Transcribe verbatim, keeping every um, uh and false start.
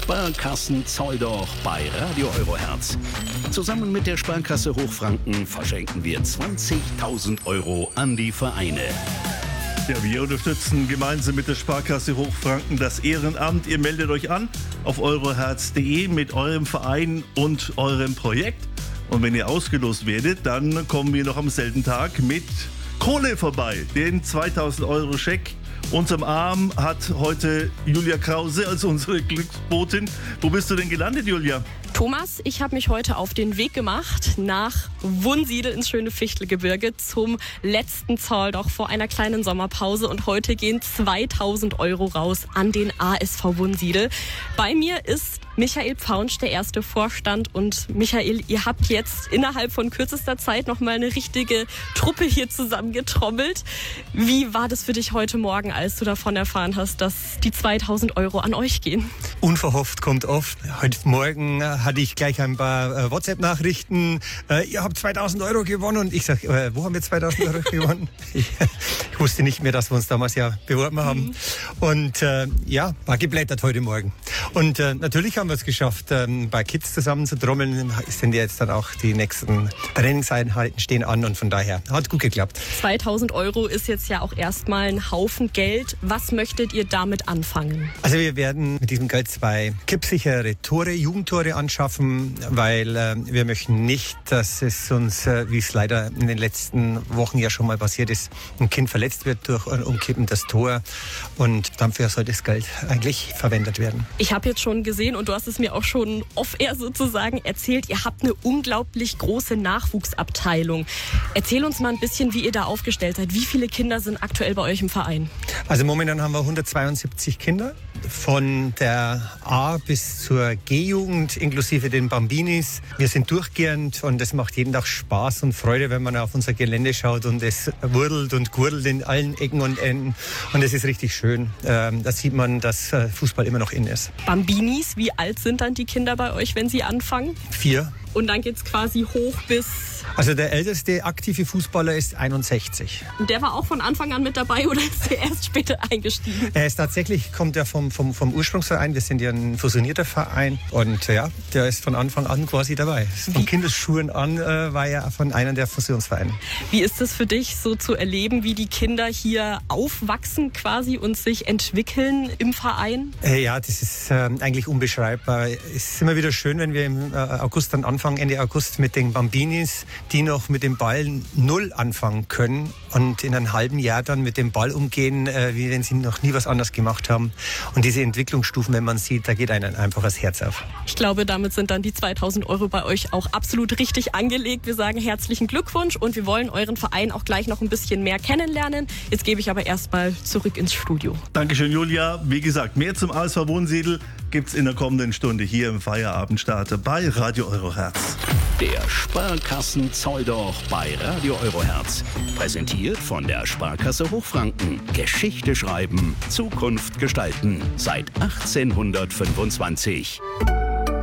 Sparkassen Zoldorf bei Radio Eurohertz. Zusammen mit der Sparkasse Hochfranken verschenken wir zwanzigtausend Euro an die Vereine. Ja, wir unterstützen gemeinsam mit der Sparkasse Hochfranken das Ehrenamt. Ihr meldet euch an auf euroherz punkt de mit eurem Verein und eurem Projekt. Und wenn ihr ausgelost werdet, dann kommen wir noch am selben Tag mit Kohle vorbei. Den zweitausend Euro Scheck unterm Arm hat heute Julia Krause als unsere Glücksbotin. Wo bist du denn gelandet, Julia? Thomas, ich habe mich heute auf den Weg gemacht nach Wunsiedel ins schöne Fichtelgebirge zum letzten Zoll doch vor einer kleinen Sommerpause. Und heute gehen zweitausend Euro raus an den A S V Wunsiedel. Bei mir ist Michael Pfaunsch, der erste Vorstand. Und Michael, ihr habt jetzt innerhalb von kürzester Zeit noch mal eine richtige Truppe hier zusammengetrommelt. Wie war das für dich heute Morgen, als du davon erfahren hast, dass die zweitausend Euro an euch gehen? Unverhofft kommt oft. Heute Morgen hatte ich gleich ein paar äh, WhatsApp-Nachrichten. Äh, ihr habt zweitausend Euro gewonnen. Und ich sage, äh, wo haben wir zweitausend Euro gewonnen? Ich, ich wusste nicht mehr, dass wir uns damals ja beworben haben. Mhm. Und äh, ja, war geblättert heute Morgen. Und äh, natürlich haben wir es geschafft, ähm, bei Kids zusammen zu trommeln. Sind jetzt dann auch die nächsten Trainingseinheiten stehen an. Und von daher hat gut geklappt. zweitausend Euro ist jetzt ja auch erstmal ein Haufen Geld. Was möchtet ihr damit anfangen? Also wir werden mit diesem Geld zwei kippsichere Tore, Jugendtore anschaffen. Schaffen, weil äh, wir möchten nicht, dass es uns, äh, wie es leider in den letzten Wochen ja schon mal passiert ist, ein Kind verletzt wird durch ein umkippendes Tor, und dafür soll das Geld eigentlich verwendet werden. Ich habe jetzt schon gesehen, und du hast es mir auch schon off-air sozusagen erzählt, ihr habt eine unglaublich große Nachwuchsabteilung. Erzähl uns mal ein bisschen, wie ihr da aufgestellt seid. Wie viele Kinder sind aktuell bei euch im Verein? Also momentan haben wir hundertzweiundsiebzig Kinder, von der A bis zur G-Jugend, inklusive den Bambinis. Wir sind durchgehend und es macht jeden Tag Spaß und Freude, wenn man auf unser Gelände schaut, und es wurdelt und gurgelt in allen Ecken und Enden, und es ist richtig schön. Ähm, da sieht man, dass äh, Fußball immer noch in ist. Bambinis, wie alt sind dann die Kinder bei euch, wenn sie anfangen? Vier. Und dann geht's quasi hoch bis... Also der älteste aktive Fußballer ist einundsechzig. Und der war auch von Anfang an mit dabei, oder ist er erst später eingestiegen? Er ist tatsächlich, kommt er vom, vom, vom Ursprungsverein. Wir sind ja ein fusionierter Verein. Und ja, der ist von Anfang an quasi dabei. Von Kindesschuhen an äh, war er von einem der Fusionsvereine. Wie ist es für dich, so zu erleben, wie die Kinder hier aufwachsen quasi und sich entwickeln im Verein? Äh, ja, das ist äh, eigentlich unbeschreibbar. Es ist immer wieder schön, wenn wir im äh, August dann anfangen, Ende August mit den Bambinis, die noch mit dem Ball null anfangen können und in einem halben Jahr dann mit dem Ball umgehen, äh, wie wenn sie noch nie was anderes gemacht haben. Und diese Entwicklungsstufen, wenn man sieht, da geht einem einfach das Herz auf. Ich glaube, damit sind dann die zweitausend Euro bei euch auch absolut richtig angelegt. Wir sagen herzlichen Glückwunsch, und wir wollen euren Verein auch gleich noch ein bisschen mehr kennenlernen. Jetzt gebe ich aber erstmal zurück ins Studio. Dankeschön, Julia. Wie gesagt, mehr zum A S V Wunsiedel gibt es in der kommenden Stunde hier im Feierabendstarter bei Radio Eurohertz. Der Sparkassen Zoldorf bei Radio Eurohertz. Präsentiert von der Sparkasse Hochfranken. Geschichte schreiben, Zukunft gestalten. Seit achtzehnhundertfünfundzwanzig.